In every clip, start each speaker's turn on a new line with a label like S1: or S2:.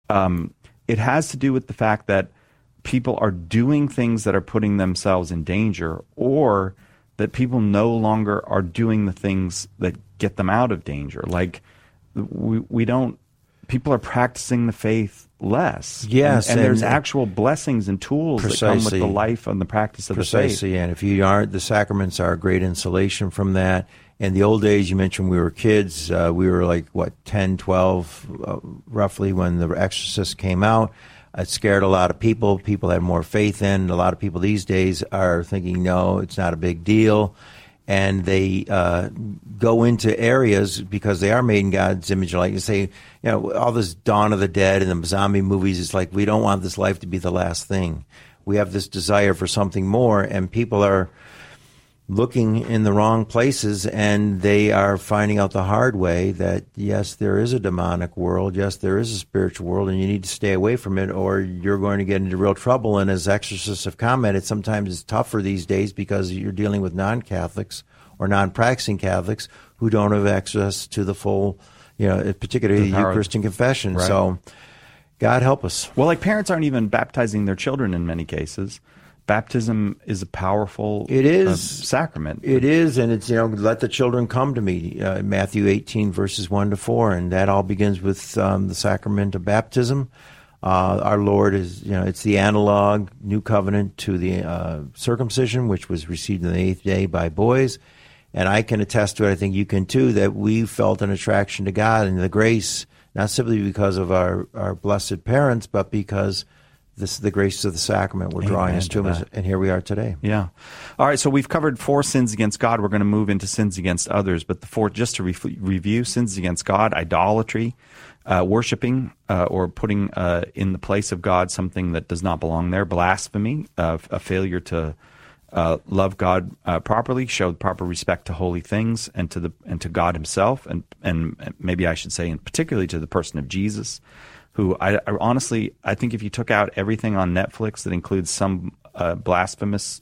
S1: It has to do with the fact that people are doing things that are putting themselves in danger, or that people no longer are doing the things that get them out of danger. Like we don't, people are practicing the faith less.
S2: Yes.
S1: And there's actual blessings and tools that come with the life and the practice of the faith.
S2: Precisely, and if you aren't, the sacraments are a great insulation from that. In the old days, you mentioned we were kids. We were like, 10, 12, roughly, when The Exorcist came out. It scared a lot of people. People had more faith in. A lot of people these days are thinking, no, it's not a big deal. And they go into areas because they are made in God's image. Like you say, all this Dawn of the Dead and the zombie movies, it's like we don't want this life to be the last thing. We have this desire for something more, and people are looking in the wrong places, and they are finding out the hard way that, yes, there is a demonic world, yes, there is a spiritual world, and you need to stay away from it or you're going to get into real trouble. And as exorcists have commented, sometimes it's tougher these days because you're dealing with non-Catholics or non-practicing Catholics who don't have access to the full, particularly the Eucharistic confession.
S1: Right.
S2: So God help us.
S1: Well, like parents aren't even baptizing their children in many cases. Baptism is a powerful sacrament.
S2: It is, and it's, let the children come to me, Matthew 18, verses 1 to 4, and that all begins with the sacrament of baptism. Our Lord is, it's the analog, new covenant to the circumcision, which was received on the 8th day by boys. And I can attest to it, I think you can too, that we felt an attraction to God and the grace, not simply because of our blessed parents, but because this is the grace of the sacrament. We're drawing us to him, and here we are today.
S1: Yeah. All right, so we've covered 4 sins against God. We're going to move into sins against others. But the 4, just to review, sins against God: idolatry, worshiping or putting in the place of God something that does not belong there; blasphemy, a failure to love God properly, show proper respect to holy things and to God Himself, and maybe I should say, and particularly to the person of Jesus, who I honestly, I think if you took out everything on Netflix that includes some blasphemous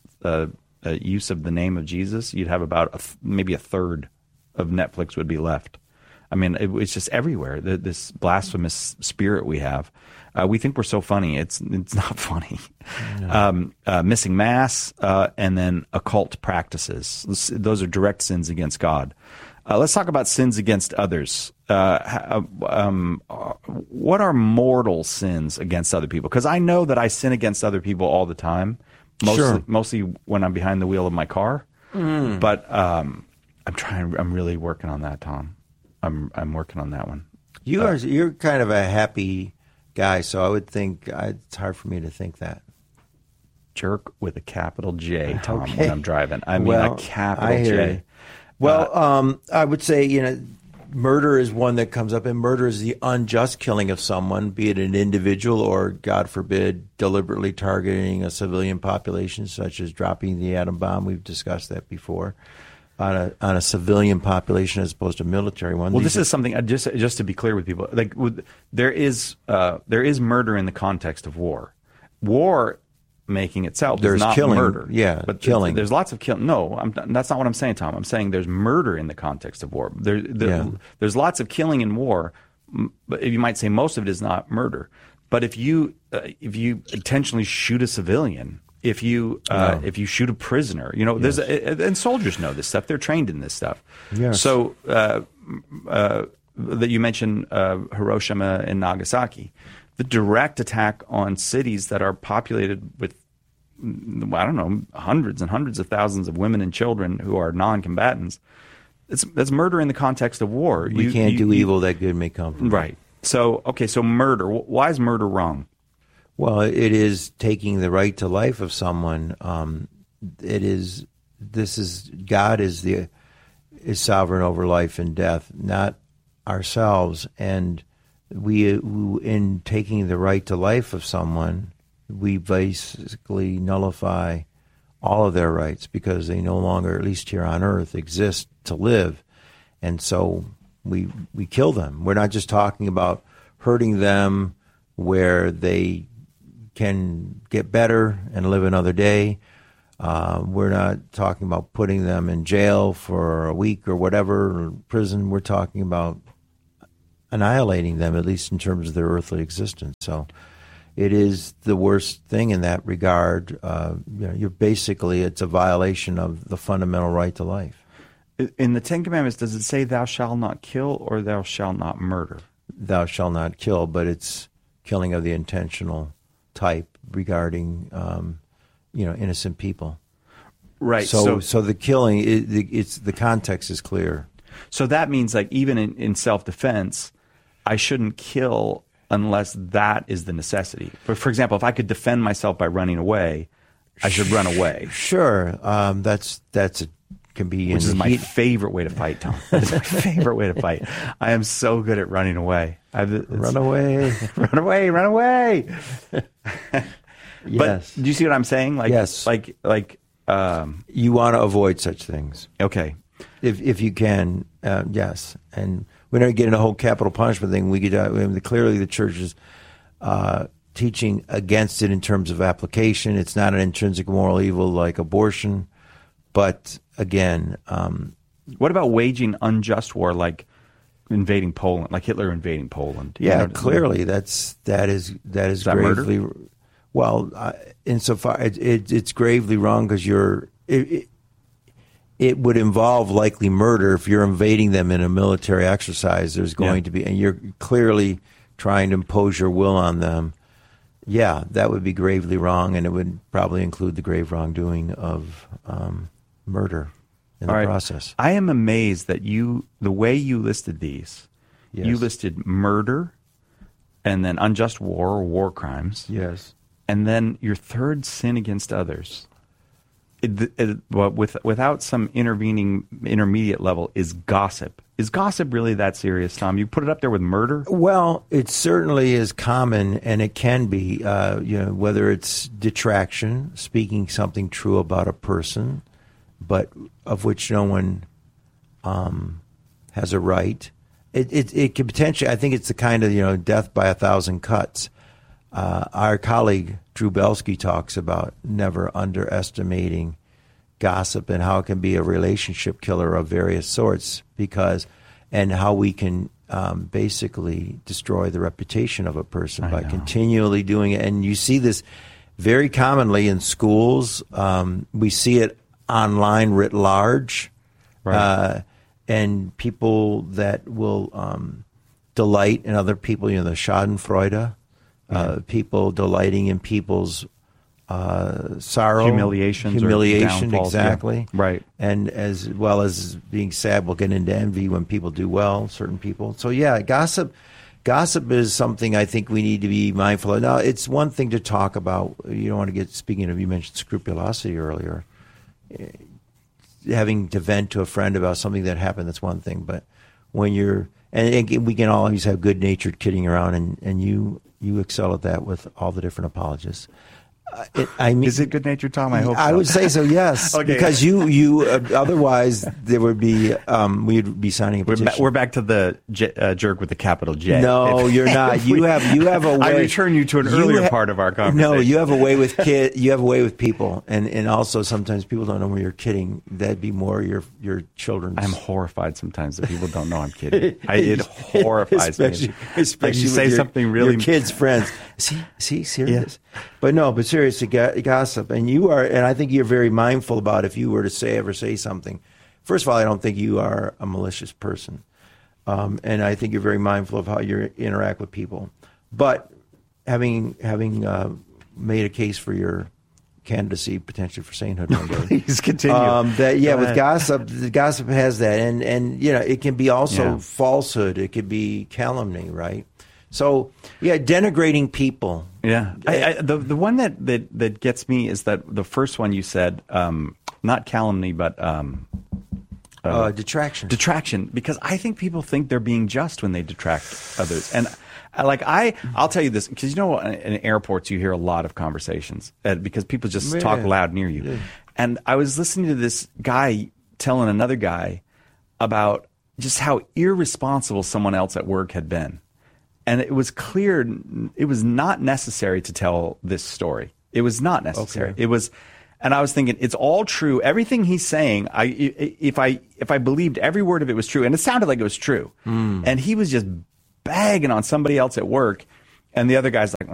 S1: use of the name of Jesus, you'd have about maybe a third of Netflix would be left. I mean, it's just everywhere, this blasphemous spirit we have. We think we're so funny. It's not funny. No. Missing Mass and then occult practices. Those are direct sins against God. Let's talk about sins against others. What are mortal sins against other people? Because I know that I sin against other people all the time, mostly when I'm behind the wheel of my car. But I'm really working on that, Tom. I'm working on that one.
S2: You're kind of a happy guy, so I would think it's hard for me to think that.
S1: Jerk with a capital J, Tom, when I'm driving. I mean, a capital J.
S2: Well, I would say, murder is one that comes up, and murder is the unjust killing of someone, be it an individual or, God forbid, deliberately targeting a civilian population, such as dropping the atom bomb. We've discussed that before. On a civilian population as opposed to a military one.
S1: Well, this is something just to be clear with people. Like there is murder in the context of war. War making itself is not
S2: killing,
S1: murder.
S2: Yeah,
S1: but
S2: killing.
S1: There's lots of killing. No, that's not what I'm saying, Tom. I'm saying there's murder in the context of war. There's lots of killing in war, but you might say most of it is not murder. But if you intentionally shoot a civilian, if you shoot a prisoner, there's and soldiers know this stuff. They're trained in this stuff.
S2: Yes.
S1: So that you mentioned Hiroshima and Nagasaki. The direct attack on cities that are populated with, I don't know, hundreds and hundreds of thousands of women and children who are non-combatants, that's murder in the context of war.
S2: We can't do evil that good may come from.
S1: Right. So murder. Why is murder wrong?
S2: Well, it is taking the right to life of someone. God is sovereign over life and death, not ourselves. And we, in taking the right to life of someone, we basically nullify all of their rights because they no longer, at least here on earth, exist to live. And so we kill them. We're not just talking about hurting them where they can get better and live another day. We're not talking about putting them in jail for a week or whatever, or prison. We're talking about annihilating them, at least in terms of their earthly existence. So it is the worst thing in that regard. You're basically, it's a violation of the fundamental right to life.
S1: In the Ten Commandments, does it say thou shalt not kill or thou shalt not murder?
S2: Thou shalt not kill, but it's killing of the intentional type regarding, innocent people.
S1: Right.
S2: So the killing, it's the context is clear.
S1: So that means, like, even in self-defense, I shouldn't kill unless that is the necessity. For example, if I could defend myself by running away, I should run away.
S2: Sure. Can be
S1: which is my favorite way to fight, Tom. That is my favorite way to fight. I am so good at running away.
S2: Run away.
S1: Run away, run away.
S2: Yes.
S1: But do you see what I'm saying? Like,
S2: yes. You want to avoid such things.
S1: Okay.
S2: If you can, yes. And we don't get into the whole capital punishment thing. Clearly the church is teaching against it in terms of application. It's not an intrinsic moral evil like abortion. But again,
S1: what about waging unjust war, like invading Poland, like Hitler invading Poland?
S2: Yeah, clearly that is gravely
S1: murder?
S2: Well. Insofar it's gravely wrong because it would involve likely murder if you're invading them in a military exercise. There's going to be, and you're clearly trying to impose your will on them. Yeah, that would be gravely wrong, and it would probably include the grave wrongdoing of murder in the process.
S1: I am amazed that the way you listed these, you listed murder and then unjust war or war crimes.
S2: Yes.
S1: And then your third sin against others, without some intervening intermediate level, is gossip. Is gossip really that serious, Tom? You put it up there with murder?
S2: Well, it certainly is common, and it can be, whether it's detraction, speaking something true about a person, but of which no one has a right. It could potentially, I think it's the kind of, death by 1,000 cuts. Our colleague Drew Belsky talks about never underestimating gossip and how it can be a relationship killer of various sorts, and how we can basically destroy the reputation of a person by continually doing it. And you see this very commonly in schools. We see it online writ large,
S1: right.
S2: And people that will delight in other people, the schadenfreude, people delighting in people's sorrow,
S1: humiliation,
S2: exactly,
S1: right,
S2: and as well as being sad, we'll get into envy when people do well, certain people. So gossip is something I think we need to be mindful of. Now, it's one thing to talk about. You don't want to get, speaking of, you mentioned scrupulosity earlier. Having to vent to a friend about something that happened, that's one thing. But when we can always have good-natured kidding around, and you excel at that with all the different apologists.
S1: Is it good-natured, Tom? I hope so.
S2: I would say so, yes.
S1: Okay.
S2: Because you otherwise there would be we'd be signing a petition.
S1: We're back to the jerk with the capital J.
S2: No, you're not. You have a way.
S1: I return you to an earlier part of our conversation.
S2: No, you have a way with You have a way with people, and also sometimes people don't know when you're kidding. That'd be more your children's.
S1: I'm horrified sometimes that people don't know I'm kidding. It horrifies me.
S2: Especially
S1: you say something really.
S2: Your kids' friends. See, serious. Yeah. But seriously, gossip, and you are, and I think you're very mindful about if you were to ever say something. First of all, I don't think you are a malicious person, and I think you're very mindful of how you interact with people. But having made a case for your candidacy potentially for sainthood one day,
S1: please continue.
S2: With gossip, the gossip has that, and it can be also falsehood. It could be calumny, right? So, denigrating people.
S1: Yeah. The one that gets me is that the first one you said, not calumny, but
S2: detraction.
S1: Detraction, because I think people think they're being just when they detract others. And I'll tell you this, because in airports you hear a lot of conversations because people just talk loud near you. Yeah. And I was listening to this guy telling another guy about just how irresponsible someone else at work had been. And it was clear it was not necessary to tell this story. It was not necessary.
S2: Okay.
S1: It was, and I was thinking, it's all true. Everything he's saying, if I believed every word of it was true, and it sounded like it was true, and he was just bagging on somebody else at work, and the other guy's like,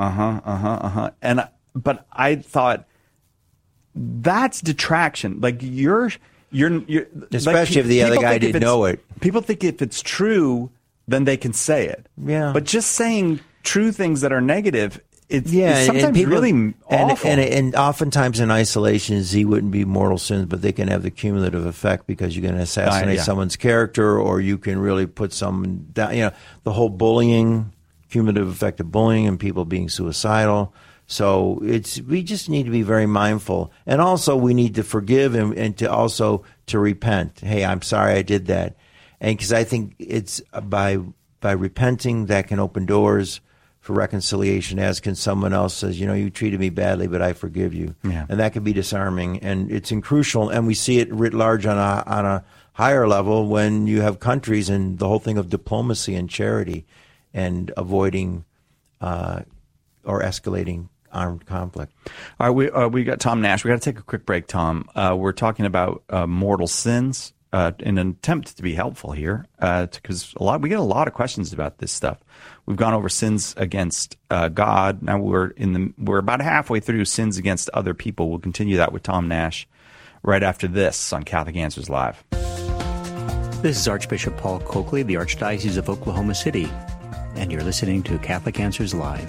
S1: but I thought that's detraction. Like you're
S2: especially if the other guy didn't know it.
S1: People think if it's true, then they can say it.
S2: Yeah.
S1: But just saying true things that are negative, it's
S2: and
S1: sometimes
S2: people,
S1: really awful.
S2: And oftentimes in isolation, Z wouldn't be mortal sins, but they can have the cumulative effect because you can assassinate someone's character, or you can really put someone down. You know, the whole bullying, cumulative effect of bullying, and people being suicidal. So we just need to be very mindful, and also we need to forgive and to repent. Hey, I'm sorry I did that, and because I think it's by repenting that can open doors for reconciliation, as can someone else says, you treated me badly, but I forgive you, and that can be disarming, and it's crucial, and we see it writ large on a higher level when you have countries and the whole thing of diplomacy and charity, and avoiding or escalating armed conflict.
S1: All right, we got Tom Nash. We got to take a quick break, Tom. We're talking about mortal sins in an attempt to be helpful here, because we get a lot of questions about this stuff. We've gone over sins against God. Now we're about halfway through sins against other people. We'll continue that with Tom Nash right after this on Catholic Answers Live.
S3: This is Archbishop Paul Coakley, the Archdiocese of Oklahoma City, and you're listening to Catholic Answers Live.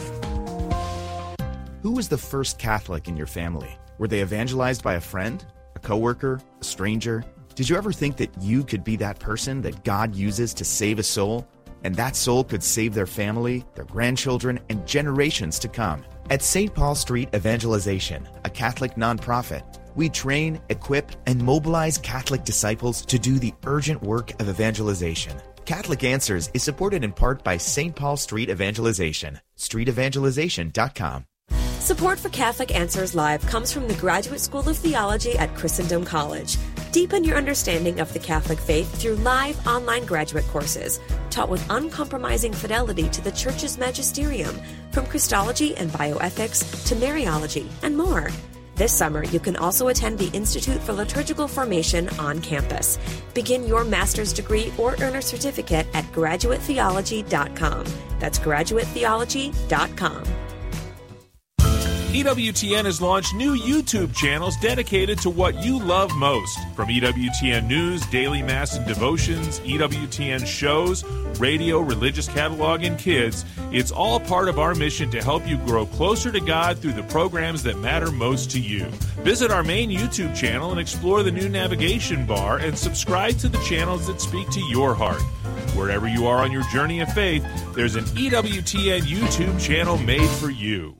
S4: Who was the first Catholic in your family? Were they evangelized by a friend, a coworker, a stranger? Did you ever think that you could be that person that God uses to save a soul? And that soul could save their family, their grandchildren, and generations to come. At St. Paul Street Evangelization, a Catholic nonprofit, we train, equip, and mobilize Catholic disciples to do the urgent work of evangelization. Catholic Answers is supported in part by St. Paul Street Evangelization, streetevangelization.com.
S5: Support for Catholic Answers Live comes from the Graduate School of Theology at Christendom College. Deepen your understanding of the Catholic faith through live online graduate courses, taught with uncompromising fidelity to the Church's magisterium, from Christology and bioethics to Mariology and more. This summer, you can also attend the Institute for Liturgical Formation on campus. Begin your master's degree or earn a certificate at graduatetheology.com. That's graduatetheology.com.
S6: EWTN has launched new YouTube channels dedicated to what you love most. From EWTN News, Daily Mass and Devotions, EWTN shows, radio, religious catalog, and kids, it's all part of our mission to help you grow closer to God through the programs that matter most to you. Visit our main YouTube channel and explore the new navigation bar and subscribe to the channels that speak to your heart. Wherever you are on your journey of faith, there's an EWTN YouTube channel made for you.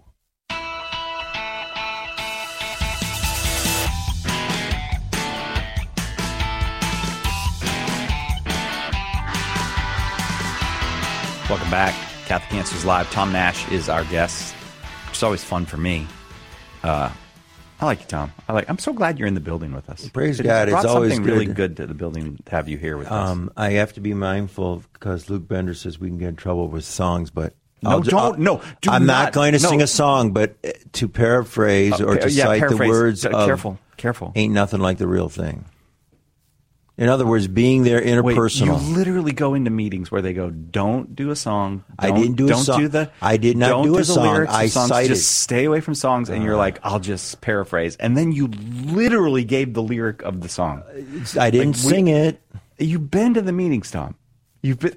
S1: Welcome back. Catholic Answers Live. Tom Nash is our guest. It's always fun for me. I like you, Tom. I'm so glad you're in the building with us.
S2: Praise God. It's always
S1: something
S2: good.
S1: Really good to the building to have you here with us.
S2: I have to be mindful because Luke Bender says we can get in trouble with songs, but
S1: I'm
S2: not going to sing a song, but to paraphrase or to cite the words of
S1: careful.
S2: Ain't nothing like the real thing. In other words, being there interpersonal.
S1: Wait, you literally go into meetings where they go, "Don't do a song."
S2: I didn't do a song. I did not do a song. I cited.
S1: Just stay away from songs, and you're like, "I'll just paraphrase," and then you literally gave the lyric of the song.
S2: I didn't sing it.
S1: You've been to the meetings, Tom. You've been.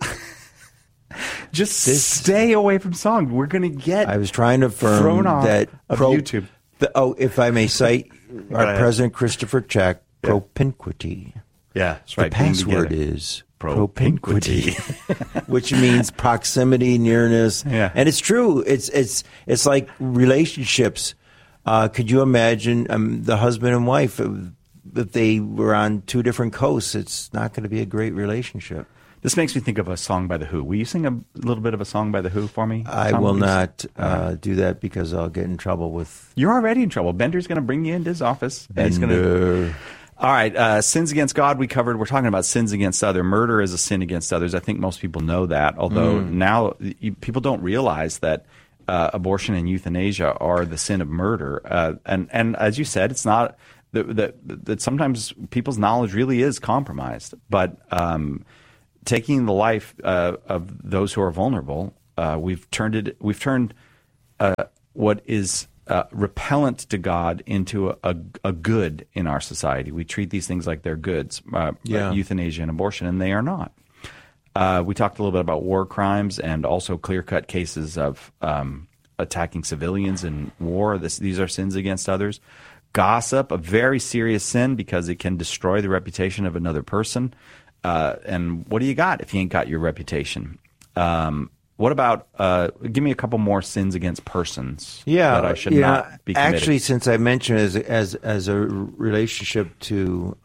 S1: Stay away from songs. We're going to get.
S2: I was trying to affirm that
S1: YouTube.
S2: If I may cite our President Christopher Check, propinquity.
S1: Yeah, that's right.
S2: The password is propinquity, which means proximity, nearness.
S1: Yeah.
S2: And it's true. It's like relationships. Could you imagine the husband and wife, if they were on two different coasts? It's not going to be a great relationship.
S1: This makes me think of a song by The Who. Will you sing a little bit of a song by The Who for me?
S2: I will not do that because I'll get in trouble with...
S1: You're already in trouble. Bender's going to bring you into his office.
S2: Bender.
S1: All right, sins against God we covered. We're talking about sins against others. Murder is a sin against others. I think most people know that, although now people don't realize that abortion and euthanasia are the sin of murder. And as you said, it's not that sometimes people's knowledge really is compromised. But taking the life of those who are vulnerable. We've turned what is repellent to God into a good in our society. We treat these things like they're goods, euthanasia and abortion, and they are not. We talked a little bit about war crimes and also clear-cut cases of attacking civilians in war. These are sins against others. Gossip, a very serious sin because it can destroy the reputation of another person. And what do you got if you ain't got your reputation? What about, give me a couple more sins against persons that I should not be committing.
S2: Actually, since I mentioned as a relationship to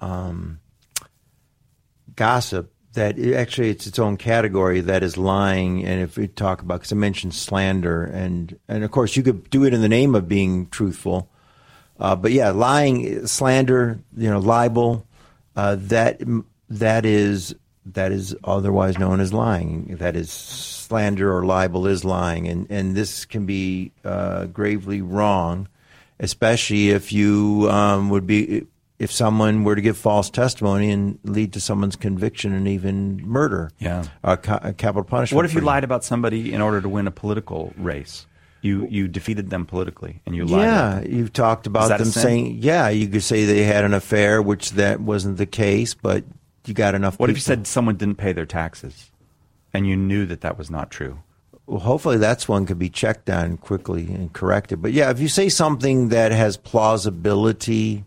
S2: gossip, that it's its own category, that is lying. And if we talk about, because I mentioned slander, and of course you could do it in the name of being truthful. But yeah, lying, slander, libel, that is otherwise known as lying. That is, slander or libel is lying, and this can be gravely wrong, especially if you if someone were to give false testimony and lead to someone's conviction and even murder, capital punishment.
S1: What if you lied about somebody in order to win a political race? You defeated them politically, and you lied.
S2: Yeah, you've talked about them saying, you could say they had an affair, which that wasn't the case, but you got enough people.
S1: What if you said someone didn't pay their taxes, and you knew that was not true?
S2: Well, hopefully that's one could be checked on quickly and corrected. But yeah, if you say something that has plausibility,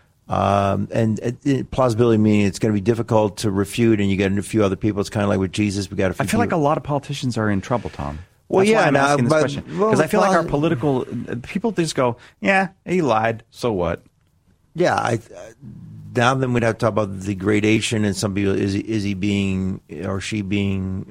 S2: and plausibility meaning it's going to be difficult to refute, and you get a few other people, it's kind of like with Jesus. We got a few.
S1: I feel like a lot of politicians are in trouble, Tom.
S2: Well,
S1: that's
S2: yeah,
S1: why I'm asking this
S2: but
S1: question, because I feel like our political people just go, "Yeah, he lied, so what?"
S2: Yeah, now then we'd have to talk about the gradation, and some people is he being or she being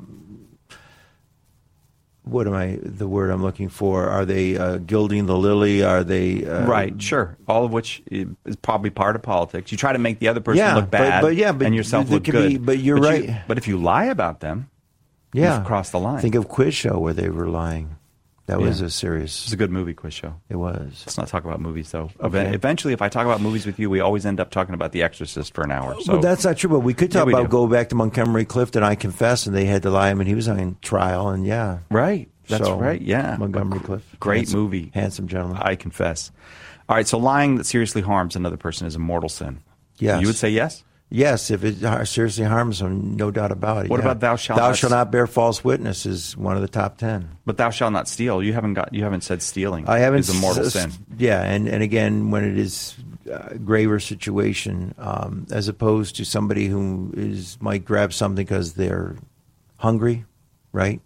S2: what am I the word I'm looking for? Are they gilding the lily? Are they
S1: right? Sure, all of which is probably part of politics. You try to make the other person look bad,
S2: but
S1: and yourself look good.
S2: But you're right.
S1: But if you lie about them. You've crossed the line.
S2: Think of Quiz Show where they were lying. That was a serious.
S1: It's a good movie, Quiz Show.
S2: It was.
S1: Let's not talk about movies, though.
S2: Okay.
S1: Eventually, if I talk about movies with you, we always end up talking about The Exorcist for an hour. So.
S2: Well, that's not true, but we could talk about go back to Montgomery Clift and I Confess, and they had to lie. I mean, he was on trial, and
S1: Right. That's right, yeah.
S2: Montgomery Clift.
S1: Great movie.
S2: Handsome gentleman.
S1: I Confess. All right, so lying that seriously harms another person is a mortal sin.
S2: Yes.
S1: You would say yes?
S2: Yes, if it seriously harms them, no doubt about it.
S1: What about thou shalt
S2: not bear false witness is one of the top 10.
S1: But thou shalt not steal. You haven't said stealing.
S2: I haven't.
S1: Is a mortal sin.
S2: Yeah, and again, when it is a graver situation, as opposed to somebody who might grab something because they're hungry, right?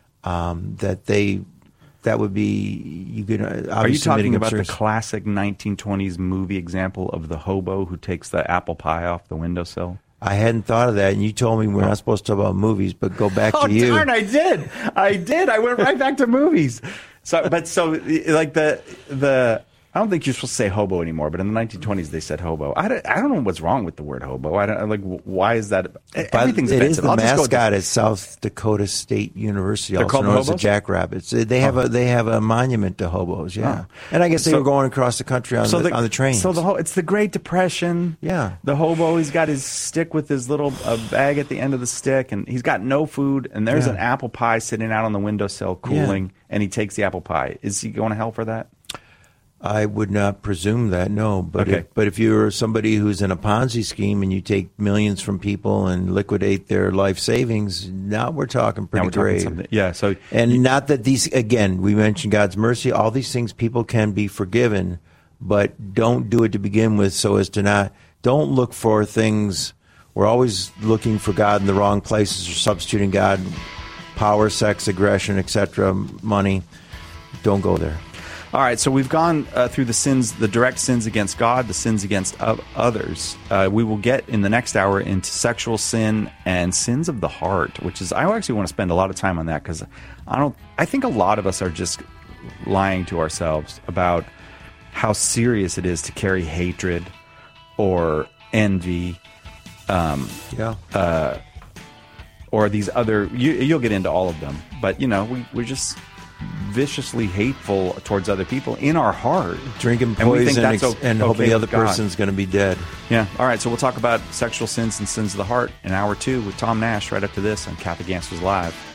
S2: That would be, you could obviously.
S1: Are you talking about the classic 1920s movie example of the hobo who takes the apple pie off the windowsill?
S2: I hadn't thought of that, and you told me we're not supposed to talk about movies, but go back to you.
S1: Oh, darn, I did. I went right back to movies. So like the I don't think you're supposed to say hobo anymore, but in the 1920s they said hobo. I don't know what's wrong with the word hobo. Why is that? Everything's offensive.
S2: It is the mascot at South Dakota State University, also known as the Jackrabbits. They have a monument to hobos, and I guess they were going across the country on the train.
S1: So it's the Great Depression.
S2: Yeah,
S1: the hobo, he's got his stick with his little bag at the end of the stick, and he's got no food, and there's an apple pie sitting out on the windowsill cooling, and he takes the apple pie. Is he going to hell for that?
S2: I would not presume that, no. But if you're somebody who's in a Ponzi scheme and you take millions from people and liquidate their life savings, now we're talking pretty grave.
S1: Yeah. So
S2: not that these, again, we mentioned God's mercy. All these things people can be forgiven, but don't do it to begin with so as to not. Don't look for things. We're always looking for God in the wrong places or substituting God, power, sex, aggression, etc., money. Don't go there.
S1: All right, so we've gone through the sins, the direct sins against God, the sins against others. We will get in the next hour into sexual sin and sins of the heart, which is, I actually want to spend a lot of time on that because I think a lot of us are just lying to ourselves about how serious it is to carry hatred or envy, or these other. You'll get into all of them, but we're just viciously hateful towards other people in our heart.
S2: Drinking
S1: And we think
S2: poison
S1: that's
S2: and
S1: okay
S2: hoping the other
S1: with God.
S2: person's going to be dead.
S1: Yeah. All right. So we'll talk about sexual sins and sins of the heart in hour 2 with Tom Nash right after this on Catholic Answers Live.